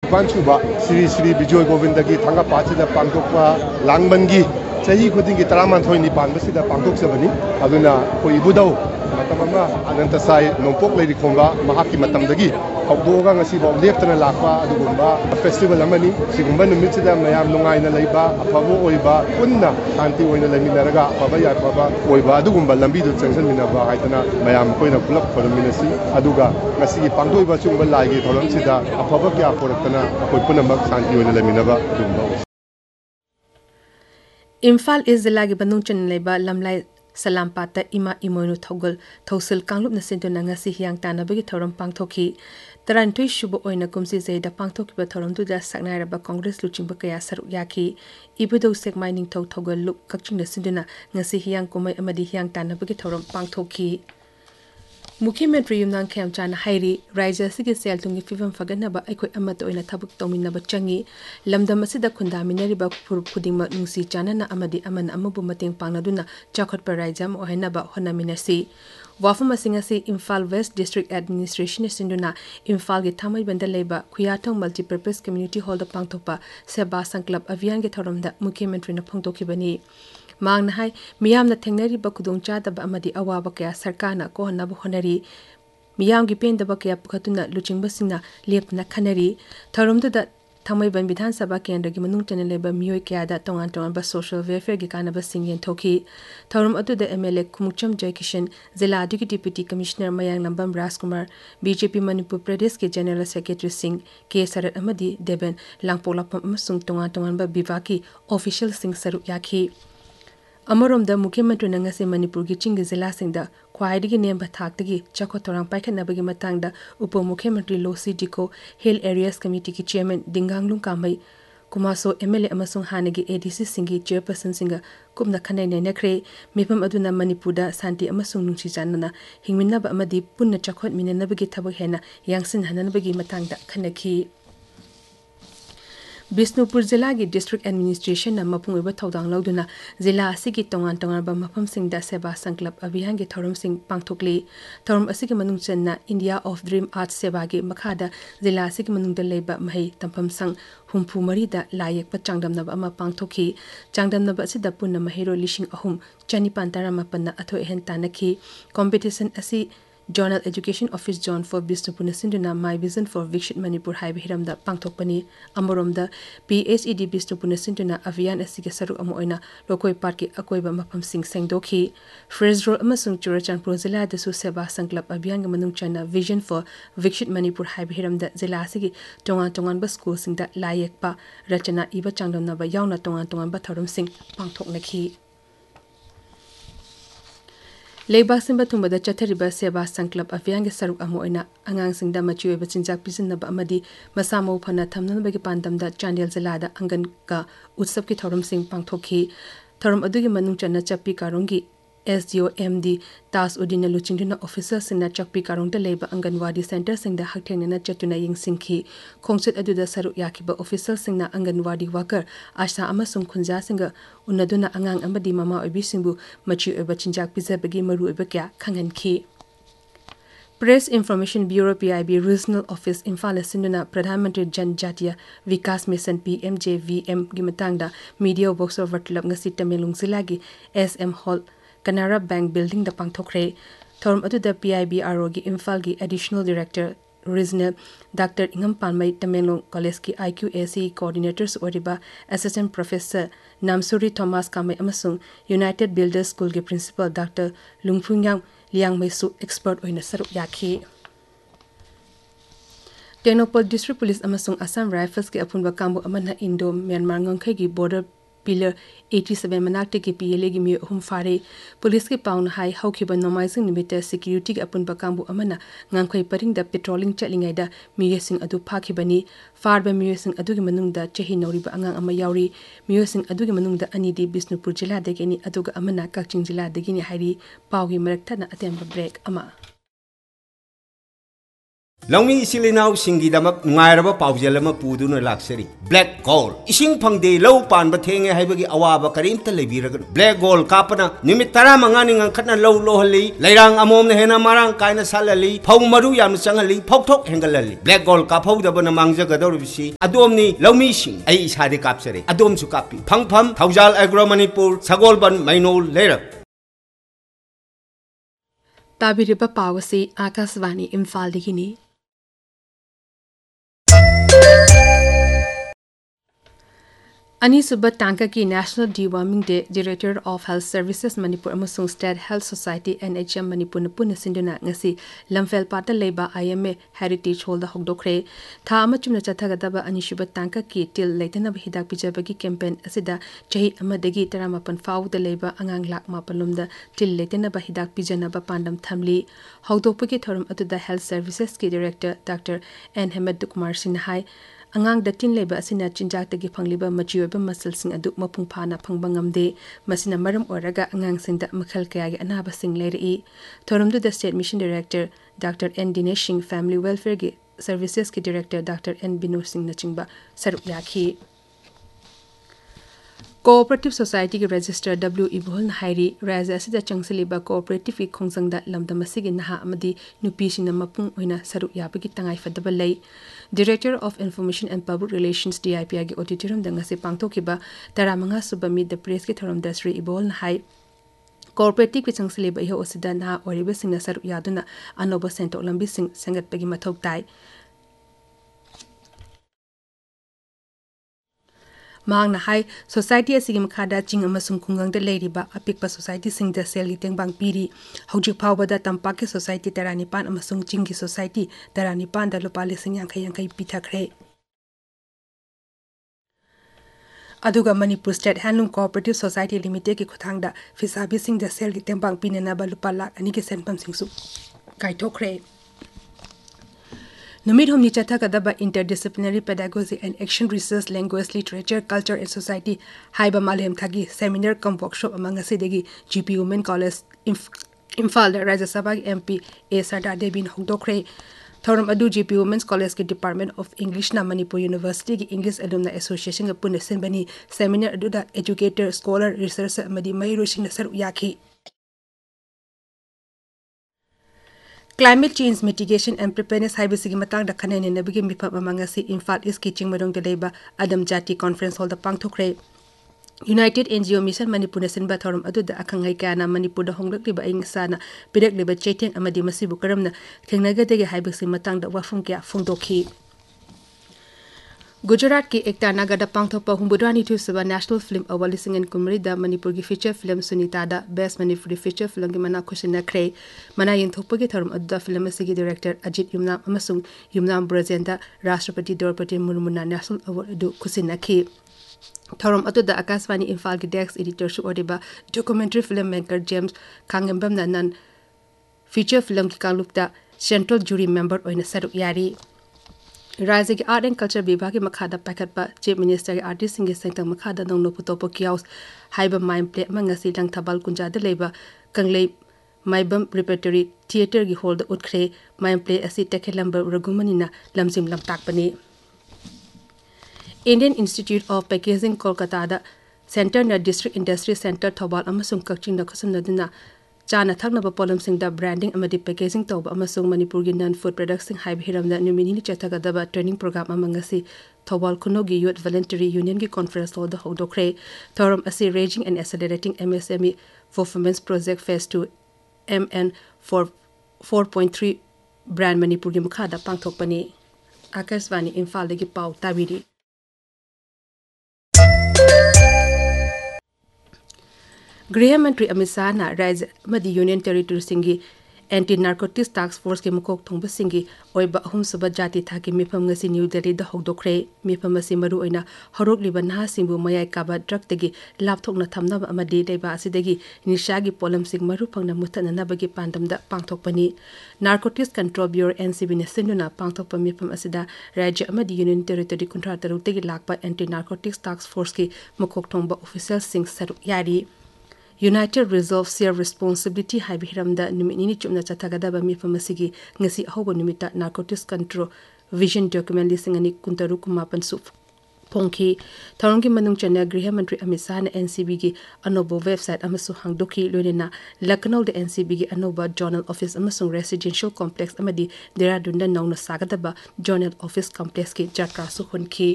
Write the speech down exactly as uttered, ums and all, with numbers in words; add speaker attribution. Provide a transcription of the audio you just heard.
Speaker 1: पांचुबा श्री श्री विजय गोविंद की थांगा पाचिदा पांगथोकपा लांगमनगी चाही खुदिंगी तरामांथोय निपान बसिदा पांगथोकजबनी अदुना कोई इबुदौ मतम अमा अनंत साई नोंपोक लेरि खोंबा महाकी मतमदगी हौदोगा ngasi बाव लेप्तना लाखपा अदुगुंबा फेस्टिवल अमनी सिगुंबा नुमितसिदा मयाम नुंगाइना लैबा अफबो ओइबा पुन्ना शांति ओइना लैमिनरगा अफबा याफबा ओइबा अदुगुंबा लंबीदु चंगसनमिनबा हाइतना मयाम कोइना पुलप फरमिनसी अदुगा ngasi पांगथोइबा चुंबा लाइगे थोलमसिदा अफबा क्या पोरक्तना अखोय पुनमक शांति ओइना लैमिनबा अदुगुंबा
Speaker 2: इम्फाल इस जिला के बनुंग चन लेबा लमलाई सलामपाता इमा इमोइनु थौगल थौसल कांगलुप नसिंदुना ngasi हियांग तानाबगी थौरम पांगथोखी तरानथोइ सुबो ओइना कुमसि जेदा पांगथोखिबा थौरम दुदा सकनाइरबा कांग्रेस लुचिंबा कया सरुक याखी इबुदौ सेकमाइ निंगथौ थौगल लुक कक्चिंग नसिंदुना ngasi हियांग कुमै अमदि हियांग तानाबगी थौरम पांगथोखी मुख्यमंत्री युमनांग खेमचान हाइरी राज्य सिगे सेल तुंगी फिवम फगनबा अखोय अमत ओइना थबुक तौमिनबा चंगी लमदम असिदा खुंदामिनरिबा खुर खुदिंग नुंसी चानना अमदि अमन अमबु मतेंग पांगनादुना चाखटपा राज्य म ओहनबा होनामिनसी वाफम असिंगसी Imphal waste district administration सिंदुना Imphal के थामैबंद लेबा खुयाथों मल्टीपर्पज कम्युनिटी हॉल द पांगथोपा सेबा संकल्प अभियान के थौरमदा मुख्यमंत्री न फोंदोखिबनी मांगना है मियामना थेंगनरिबा खुदोंचादबा अमदि अवाबा कया सरकारना कोहनबा होनरी मियामगी पेंदबा कया पुखतुना लुचिंगबसिंगना लेपना खनरी थौरमदुदा थामैबन विधानसभा केंद्र की मनुंग चने लेबा मियोय कयादा तोंगान तोंगानबा सोशल वेलफेयर की कानबा सिंग येंथोखी थौरम अदुदा एमएलए खुमुचम जयकिशन जिला अदुगी डिप्यूटी कमिश्नर मयांग लंबम राजकुमार बीजेपी मणिपुर प्रदेश के जनरल सेक्रेटरी सिंह के सरत अमदि देबन लांगपोलापम अमसुंग तोंगान तोंगानबा विभाग की ऑफिशियल सिंग सरुक याखी अमरोमदा मुख्यमंत्री नंगसे मणिपुर की चिंग जिला सिंह ख्वाइदगी नेम थाकदगी चखो तोरांग पाइखनबगी मतंगदा उप मुख्यमंत्री लोसी डिको हिल एरियाज कमिटी की चेयरमैन दिंगांगलुंग कामई कुमासो एमएलए अमसुंग हानगी एडीसी सिंगी चेयरपर्सन सिंग कुमना खनै नैनख्रे मिफम अदुना मणिपुरदा शांति अमसुंग नुंसी चानना हिंगमिनबा अमदि पुन्ना चखोत मिननबगी थबक हेना यांगसिन हननबगी मतंगदा खनखी बिष्णुपुर जिला की डिस्ट्रिक्ट एडमिनिस्ट्रेशन मपुंग थौदांग लौदुना जिला की तोंगान तोंगानबा मफमसिंगदा सेवा संकल्प अभियान के थौरम सिंह पांगथोकली थौरम असिगे मनुंग चन्ना इंडिया ऑफ ड्रीम आर्ट सेवा के मखादा जिला की मनुंगदा लेबा महै तंफम संग हुंफु मरीदा लायक चांगदमनबा अमा पांगथोखी चांगदमनबा असिदा पुन्ना महिरो लिशिंग अहुम चनिपान तरामापन्ना अथोय हेन तानखी कॉम्पिटिशन असि zonal education office zone for Bishnupur सिंधुना my vision for विकसित मणिपुर हाइब हिरमदा पांगथोकपनी अमरोमदा पीएचईडी बिष्णुपुर सिंधुना अभियान असिगे सरुक अमा ओइना लोकोय पार्क की अकोइबा मफम सिंग सेंगदोखी फ्रेज रोड अमसुंग चुराचांदपुर जिला दसु सेवा संकल्प अभियान के मनुंग चना विजन फॉर विकसित मणिपुर हाइब हिरमदा जिला असिगे तोंगान तोंगानबा स्कूल सिंगदा लायेकपा रचना इबा चांगदमनबा यावना तोंगान तोंगानबा थौरम सिंग पांगथोकनखी लेबाक सिंबा थुंबदा चथरिबा सेवा संकल्प अभियान के सरुक अमा ओइना अंगांगसिंगदा मची ओइबा चिंजाक पिजिनबा अमदि मसा मौ फना थमनबगी पांदमदा चांदेल जिलादा अंगन का उत्सव की थौरम सिंग पांगथोखी थौरम अदुगी मनुंग चन्ना चप्पी कारोंगी एसडीओ एमडी तास उदिन लुचिंगना ऑफिसर सिंगना चप्पी कारोंगदा लेबा अंगनवाड़ी सेंटर सिंगदा हकथेंगना चतुना यिंगसिंखी खोंगचत अदुदा सरुक याखिबा ऑफिसर सिंगना अंगनवाड़ी वर्कर आशा अमसुंग खुंजा सिंगा उन्नदुना अंगांग अमदि मामा ओइबी सिंबु मची ओइबा चिंजाक पिजबगी मरु ओइबा क्या खंगनखी press information bureau PIB regional office Imphal सिंधुना प्रधानमंत्री जनजातीय विकास मिशन पीएमजेवीएम की मतंगदा मीडिया बॉक्स ऑफ वर्टलब ngasi तमेलुंग जिला की SM hall Canara bank building the पांगथोखरे थौरम अदुदा पीआईबीआरओ की इम्फाल की additional director regional doctor इंगम पानमई तमेलुंग college की IQAC coordinators ओरिबा assistant professor नामसुरी Thomas कामई अमसुंग United builders school के प्रिंसिपल डॉक्टर लुंगफुंगयांग लियांगमैसु एक्सपर्ट ओइना सरुक याखी टेक्नोपोल डिस्ट्रिक्ट पुलिस अमसुंग असम राइफल्स के अपुनबा कांबु अमना इंडो म्यांमार ngangkhai की border pillar सत्तासी मनाक्टे के पीएलए की मियो अहुम फारे पुलिस के पाउन हाई हौखिबा नोमाइजिंग निमित्त सिक्यूरिटी के अपुनबा कांबु अमना ngangkhai परिंगदा पेट्रोलिंग चलिंगैदा मियोसिंग अदु फाखिबनी फारबा मियोसिंग अदुगी मनुंगदा चही नौरिबा अंगांग अमा यावरी मियोसिंग अदुगी मनुंगदा अनिदी बिष्णुपुर जिला दगेनी अदुगा अमना कक्चिंग जिला दगेनी हाइरी पाउगी मरक्थना अतेंबा ब्रेक अमा
Speaker 3: Longmi isilinau singi damak ngairaba paujala puduna laksari black gold ising phangde low pan ba thenge haibagi awaba karimta lebiragan black gold kapana nimit tara mangani ngangkhatna low lohali lairang amom na hena marang kaina salali phau maru yam changali phokthok hengalali black gold ka phau dabana mangjagadoribisi adomni longmi sing ai isade kapsare adom su kapi phangpham thaujal agro manipur sagolban mainol lerak
Speaker 2: tabiriba pawasi akaswani imphal digini Ani Subba Tanka ki National Deworming Day Director of Health Services Manipur amasung State Health Society N H M Manipur na puna sinduna ngasi lamfel pata leba I M A Heritage Hall da hogdokre tha ama chumna chathagadaba Ani Subba Tanka ki til leitana hidak pijabagi campaign asida chahi amadagi taramapan faw da leba angang lak mapalum da til leitana ba hidak pijana ba pandam thamli hogdokpagi thorum atuda Health Services ki Director Doctor N Hamad Kumar Sinhai angang da tin leba asina chinjak tagi phangliba machiyoba muscle sing adu mapung phana phangba ngamde masina maram oraga angang sinda makhal kaya gi anaba sing leri thorum du the State Mission Director Doctor N Dinesh Singh Family Welfare gi Services ki Director Doctor N Binu Singh na chingba sarup yakhi Cooperative Society ki Register W Ibol Hairi Raza asida changsaliba cooperative ki khongjangda lamdamasigi naha amadi nupi singna mapung oina sarup yabagi tangai fadaba lei Director of Information and Public Relations D I P I gi auditorium da ngasi pangthokiba taramanga subami the press ki thorum da Sri Ibol Hai cooperative ki changsaliba iho osida na oriba singna sarup yaduna anoba sento lambi sing sangat pagi mathok tai Maangna hai society asigi makhada ching amasung khungang da leiriba apikpa society sing da sel gi tengbang piri hojik phawba da tampak ki society tarani pan amasung ching gi society tarani pan da lupali sing yang khayang kai pithakre aduga Manipur State Handloom Cooperative Society Limited ki khuthang da fisabi sing da sel gi tengbang pinena ba lupa lak ani ki senpam sing su kai thokre Numit humni chatha kadaba interdisciplinary pedagogy and action research language literature culture and society haiba malhem thagi seminar cum workshop among asidegi G P Women College Imphal Rajya Sabha M P A Sada Devin Hongdokre Thorum adu G P Women's College ki Department of English na Manipur University ki English Alumni Association ga puna senbani seminar adu da educator scholar researcher amadi mahiru sing saru yakhi Climate change mitigation and preparedness haibisigi matang da khanene nabigi mipap amangasi Imphal East ki chingmarong de leba Adam Jati Conference Hall da pangthokre United N G O Mission Manipur na sinba thorum adu da akhangai kana Manipur da honglak liba ing sana pirak liba cheteng amadi masibu karamna thengnagadege haibisi matang da wafung kya phungdokhi Gujarat ki ekta nagada pangthokpa humbudwani thu saba National Film Award lising and kumri da Manipur ki feature film Sunita da Best Manipuri feature film ki mana khushina kre mana yin thokpa ki thorum adda film asigi director Ajit Yumnam amasung Yumnam Brajenda Rashtrapati Draupadi Murmu na National Award adu khushina ki thorum atu da Akashvani Imphal ki desk editor shu odiba documentary filmmaker James Khangembam na nan feature film ki kanglup da central jury member oina saruk yari Raja ki Art and Culture Vibhag ki makhada pakatpa Chief Minister ki Artist Singh Sengtang makhada nong no putopo kiaus haiba mime play mangasi lang thabal kunja de leba kanglei maibam repertory theater ki hall da utkre mime play asi tekhelamber ragumani na lamsim lamtak pani Indian Institute of Packaging Kolkata da Center na District Industry Center Thobal amasung Kakching da khusam naduna Chana Thagnaba Polam Singh da branding amadi packaging tawba amasung Manipur gi non food products sing haiba hiram da numini ni chathagadaba training program amangasi Thobal Kunogi Youth Voluntary Union ki conference hall da hogdokre thorum asi raging and accelerating M S M E performance project phase two M N for four point three brand Manipur gi makhada pangthokpani Akashvani Imphal gi pau tabiri Gृह मंत्री अमित शाह ना राज्य मध्य union territory सिंगी anti narcotics task force के मुकोक थोंब सिंगी ओइबा अहुम सुबा जाति था के मिफम ngasi new Delhi the हौदोखरे मिफम असि मरु ओइना हरोक लिबा नहा सिंबु मयाय काबा ड्रग तगी लापथोकना थमना अमदि लेबा असिदगी निशागी pollen Singh Maru फंगना मुथना नबगी पांदम the पांगथोकपनी narcotics control bureau NCB ने सिंदुना पांगथोकप मिफम असिदा राज्य अमदि union territory कुंट्रा तरुक तगी Lakpa anti narcotics task force की मुकोक थोंब ऑफिसर सिंग सरुक यारी United Resolve Share Responsibility haibi hiramda numit nini chumna chathagadaba mifam asigi ngasi ahoba numita Narcotics Control Vision Document lising ani kuntaru kumapan su Pongki Tarongki Manung Chana Griha Mantri Amit Shah na N C B gi anobo website amasu hangdoki loinena Lucknow de N C B gi anoba Journal Office amasung Residential Complex amadi Dehradun da nauna sagadaba Journal Office Complex ki jatra su honki